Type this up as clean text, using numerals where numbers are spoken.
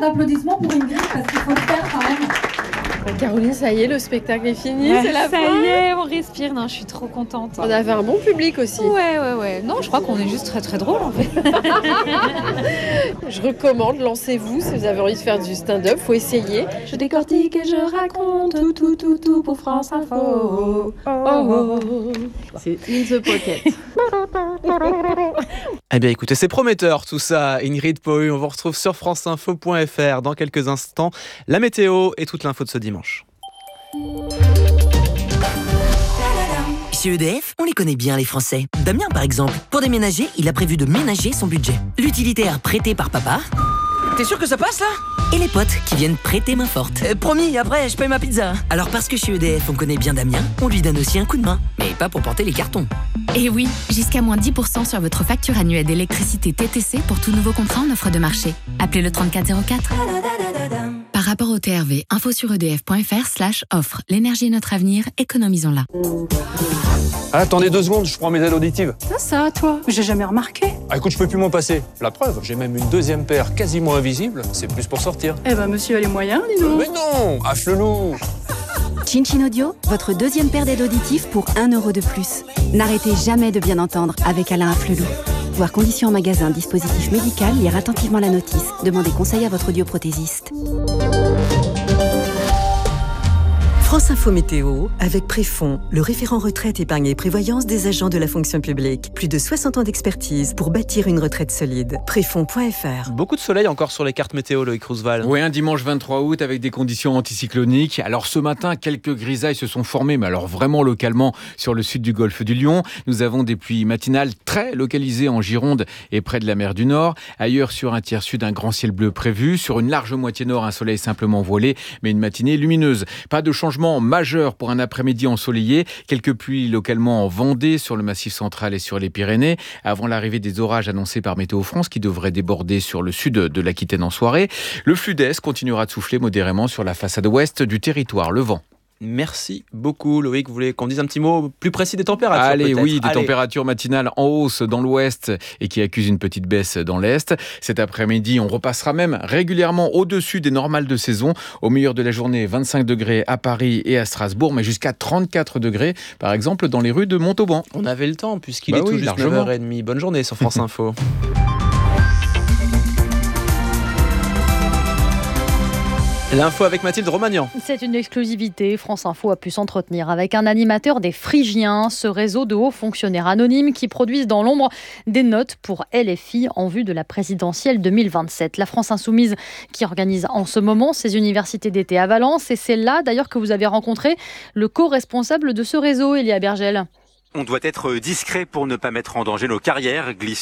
d'applaudissements pour Ingrid parce qu'il faut le faire quand même. Caroline, ça y est, le spectacle est fini, Ouais, c'est la ça fin. y est, on respire. Non, je suis trop contente. On avait un bon public aussi. Ouais. Non, je crois qu'on est juste très très drôle en fait. Je recommande, lancez-vous si vous avez envie de faire du stand-up, faut essayer. Je décortique et je raconte tout pour France Info. C'est in the pocket. Eh bien écoutez, c'est prometteur tout ça. Ingrid Pohu, on vous retrouve sur franceinfo.fr dans quelques instants. La météo et toute l'info de ce dimanche. Chez EDF, on les connaît bien les Français. Damien par exemple, pour déménager, il a prévu de ménager son budget. L'utilitaire prêté par papa. T'es sûr que ça passe là ? Et les potes qui viennent prêter main forte. Promis, après je paye ma pizza. Alors parce que chez EDF on connaît bien Damien, on lui donne aussi un coup de main. Mais pas pour porter les cartons. Et oui, jusqu'à moins 10% sur votre facture annuelle d'électricité TTC pour tout nouveau contrat en offre de marché. Appelez le 3404. Par rapport au TRV, info sur edf.fr/offre. L'énergie est notre avenir, économisons-la. Attendez 2 secondes, je prends mes aides auditives. Ça, toi, j'ai jamais remarqué. Ah écoute, je peux plus m'en passer. La preuve, j'ai même une deuxième paire quasiment invisible. C'est plus pour sortir. Eh ben, monsieur a les moyens, dis donc. Mais non, affle-loup. Chin Audio, votre deuxième paire d'aides auditives pour 1 euro de plus. N'arrêtez jamais de bien entendre avec Alain Afflelou. Voir conditions en magasin, dispositif médical, lire attentivement la notice. Demandez conseil à votre audioprothésiste. France Info Météo, avec Préfond, le référent retraite, épargne et prévoyance des agents de la fonction publique. Plus de 60 ans d'expertise pour bâtir une retraite solide. Préfond.fr. Beaucoup de soleil encore sur les cartes météo, Loïc Roosevelt. Oui, un dimanche 23 août avec des conditions anticycloniques. Alors ce matin, quelques grisailles se sont formées, mais alors vraiment localement sur le sud du golfe du Lion. Nous avons des pluies matinales très localisées en Gironde et près de la mer du Nord. Ailleurs, sur un tiers sud, un grand ciel bleu prévu. Sur une large moitié nord, un soleil simplement voilé, mais une matinée lumineuse. Pas de changement majeur pour un après-midi ensoleillé. Quelques pluies localement en Vendée, sur le Massif central et sur les Pyrénées, avant l'arrivée des orages annoncés par Météo France qui devraient déborder sur le sud de l'Aquitaine en soirée. Le flux d'est continuera de souffler modérément sur la façade ouest du territoire. Le vent. Merci beaucoup Loïc. Vous voulez qu'on dise un petit mot plus précis des températures? Allez, peut-être. oui, des températures matinales en hausse dans l'ouest et qui accusent une petite baisse dans l'est. Cet après-midi, on repassera même régulièrement au-dessus des normales de saison. Au milieu de la journée, 25 degrés à Paris et à Strasbourg, mais jusqu'à 34 degrés, par exemple, dans les rues de Montauban. On avait le temps puisqu'il est tout juste largement. 9h30. Bonne journée sur France Info. L'info avec Mathilde Romagnan. C'est une exclusivité. France Info a pu s'entretenir avec un animateur des Phrygiens, ce réseau de hauts fonctionnaires anonymes qui produisent dans l'ombre des notes pour LFI en vue de la présidentielle 2027. La France Insoumise qui organise en ce moment ses universités d'été à Valence. Et c'est là d'ailleurs que vous avez rencontré le co-responsable de ce réseau, Elia Bergel. On doit être discret pour ne pas mettre en danger nos carrières, glisse